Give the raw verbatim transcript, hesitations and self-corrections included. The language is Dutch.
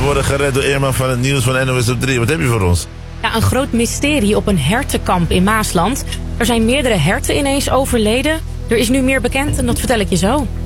worden gered door Eerman van het nieuws van N O S op drie. Wat heb je voor ons? Ja, een groot mysterie op een hertenkamp in Maasland. Er zijn meerdere herten ineens overleden. Er is nu meer bekend en dat vertel ik je zo.